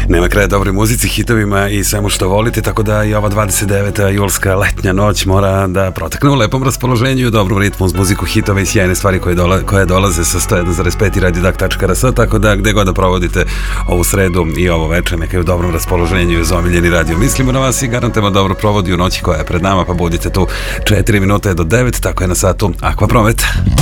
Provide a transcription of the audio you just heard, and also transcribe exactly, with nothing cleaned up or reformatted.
Nema kraja dobroj muzici, hitovima i svemu što volite, tako da i ova dvadeset deveta julska letnja noć mora da protekne u lepom raspoloženju i u dobrom ritmu uz muziku, hitove i sjajne stvari koje, dola, koje dolaze sa sto jedan zarez pet i radio dak tačka r s, tako da gde god da provodite ovu sredu i ovo večer, neka je u dobrom raspoloženju i uz omiljeni radio. Mislimo na vas i garantujemo dobro provodi u noći koja je pred nama, pa budite tu četiri minute do devet, tako je na satu Aqua Promet.